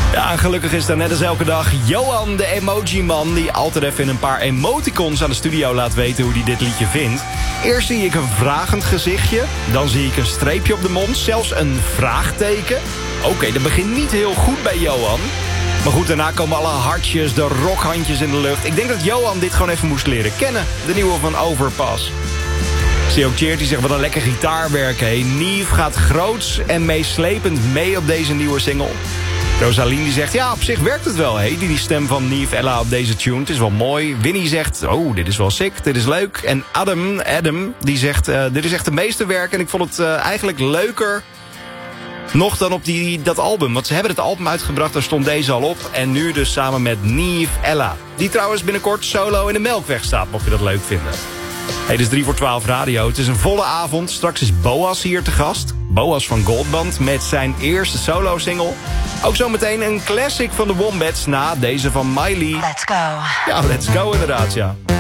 Ja, gelukkig is dat net als elke dag Johan, de emoji-man, die altijd even in een paar emoticons aan de studio laat weten hoe hij dit liedje vindt. Eerst zie ik een vragend gezichtje, dan zie ik een streepje op de mond, zelfs een vraagteken. Oké, dat begint niet heel goed bij Johan. Maar goed, daarna komen alle hartjes, de rockhandjes in de lucht. Ik denk dat Johan dit gewoon even moest leren kennen, de nieuwe van Overpass. Zie Cheert die zegt, wat een lekker gitaarwerk, hé. Nieve gaat groots en meeslepend mee op deze nieuwe single. Rosalien die zegt, ja, op zich werkt het wel, hé. Die stem van Nieve Ella op deze tune, het is wel mooi. Winnie zegt, oh, dit is wel sick, dit is leuk. En Adam, die zegt, dit is echt de meeste werk en ik vond het eigenlijk leuker nog dan op dat album. Want ze hebben het album uitgebracht, daar stond deze al op. En nu dus samen met Nieve Ella. Die trouwens binnenkort solo in de Melkweg staat, mocht je dat leuk vinden. Hey, dit is 3 voor 12 radio. Het is een volle avond. Straks is Boas hier te gast. Boas van Goldband met zijn eerste solo-single. Ook zometeen een classic van de Wombats na deze van Miley. Let's go. Ja, let's go inderdaad, ja.